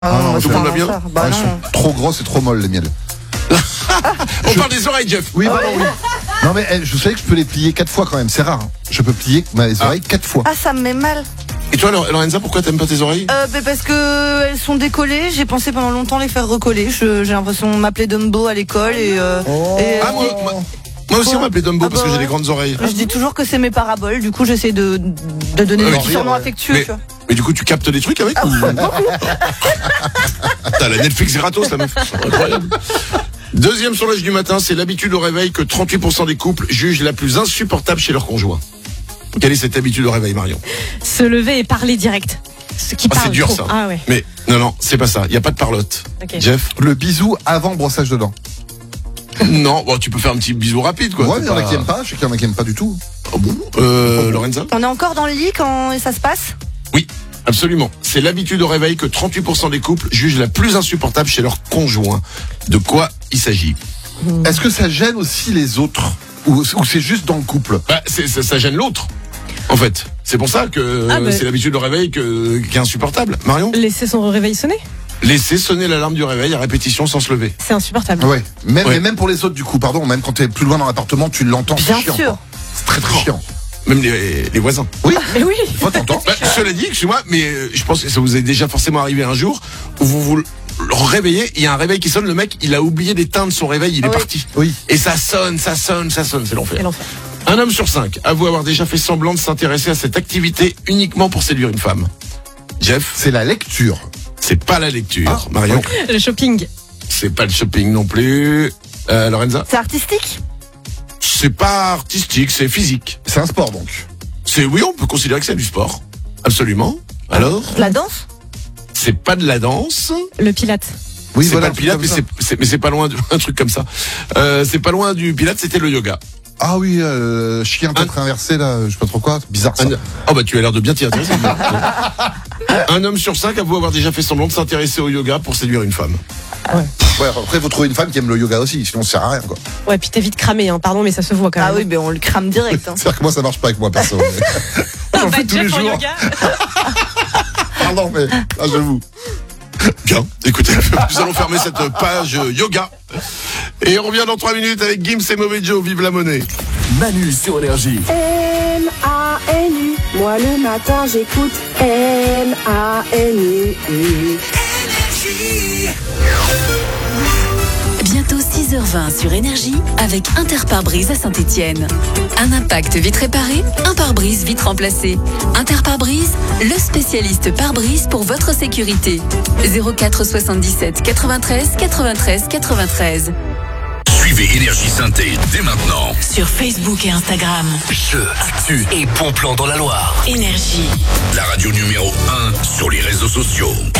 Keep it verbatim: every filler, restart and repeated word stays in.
Ah non, tout le monde va bien. Bah, elles sont trop grosses et trop molles les miels. On je... parle des oreilles, Jeff. Oui, pardon, oui. Non mais je savais que je peux les plier quatre fois quand même, c'est rare. Hein. Je peux plier mes ah. oreilles quatre fois. Ah, ça me met mal. Et toi, Lorenza, pourquoi t'aimes pas tes oreilles? euh, bah Parce que elles sont décollées. J'ai pensé pendant longtemps les faire recoller. Je, j'ai l'impression de m'appeler Dumbo à l'école et. Euh, oh. et ah, moi, moi, moi aussi, on m'appelait Dumbo ah, parce bah, que j'ai des grandes oreilles. Je dis toujours que c'est mes paraboles. Du coup, j'essaie de, de donner ah, des petits surnoms ouais. affectueux. Mais, tu vois. mais du coup, tu captes des trucs avec ah, ou... T'as la Netflix gratos, la meuf. Incroyable. Deuxième sondage du matin, c'est l'habitude au réveil que trente-huit pour cent des couples jugent la plus insupportable chez leur conjoint. Quelle est cette habitude au réveil, Marion? Se lever et parler direct. Ce qui ah, parle c'est dur trop. ça. Ah, ouais. Mais non, non, c'est pas ça. Il n'y a pas de parlotte. Okay. Jeff? Le bisou avant brossage de dents. Non, bon, tu peux faire un petit bisou rapide, quoi. Ouais, il y en a qui aiment pas, je sais qu'il y en a qui aiment pas du tout. Oh bon euh, oh, Lorenza? On est encore dans le lit quand ça se passe? Oui, absolument. C'est l'habitude au réveil que trente-huit pour cent des couples jugent la plus insupportable chez leur conjoint. De quoi il s'agit? Mmh. Est-ce que ça gêne aussi les autres? Ou, ou c'est juste dans le couple? Bah, c'est, ça, ça gêne l'autre, en fait. C'est pour ça que ah bah... c'est l'habitude au réveil que, qui est insupportable. Marion? Laisser son réveil sonner. Laisser sonner l'alarme du réveil à répétition sans se lever. C'est insupportable. Ouais. Même, ouais. Mais même pour les autres, du coup, pardon, même quand t'es plus loin dans l'appartement, tu l'entends. Bien c'est chiant, sûr. Quoi. C'est très très chiant. Même les, les voisins. Oui. Mais oui. Toi, t'entends. Bah, cela dit, excuse-moi, mais euh, je pense que ça vous est déjà forcément arrivé un jour où vous vous réveillez, il y a un réveil qui sonne, le mec, il a oublié d'éteindre son réveil, il est oui. parti. Oui. Et ça sonne, ça sonne, ça sonne, c'est l'enfer. C'est l'enfer. Un homme sur cinq avoue avoir déjà fait semblant de s'intéresser à cette activité uniquement pour séduire une femme. Jeff? C'est la lecture. C'est pas la lecture. Ah, Marion? Le shopping. C'est pas le shopping non plus. Euh, Lorenza? C'est artistique? C'est pas artistique, c'est physique. C'est un sport donc. C'est oui, on peut considérer que c'est du sport. Absolument. Alors? La danse? C'est pas de la danse. Le pilate. Oui, c'est voilà, pas le pilate, mais c'est, c'est, mais c'est pas loin d'un truc comme ça. Euh, c'est pas loin du pilate, c'était le yoga. Ah oui, euh, chien tête un... inversé là, je sais pas trop quoi, bizarre ça. Un... Oh bah tu as l'air de bien t'y intéresser. Un homme sur cinq avoue avoir déjà fait semblant de s'intéresser au yoga pour séduire une femme. Ouais. Ouais, après faut trouver une femme qui aime le yoga aussi, sinon ça sert à rien quoi. Ouais, puis t'es vite cramé, hein, pardon, mais ça se voit quand même. Ah oui, mais on le crame direct. Hein. C'est-à-dire que moi ça marche pas avec moi perso. Mais... J'en bah, fais tous les jours. Yoga. Pardon, mais ah, j'avoue. Bien, écoutez, nous allons fermer cette page yoga. Et on revient dans trois minutes avec Gims et Mauvais Joe, vive la monnaie. Manu sur Énergie. M A N U, moi le matin j'écoute M A N U. Énergie. Bientôt six heures vingt sur Énergie avec Interpare-Brise à Saint-Étienne. Un impact vite réparé, un pare-brise vite remplacé. Interpare-Brise, le spécialiste pare-brise pour votre sécurité. zéro quatre soixante-dix-sept quatre-vingt-treize quatre-vingt-treize quatre-vingt-treize. Suivez Énergie Synthé dès maintenant. Sur Facebook et Instagram. Jeux, actu et bon plan dans la Loire. Énergie. La radio numéro un sur les réseaux sociaux.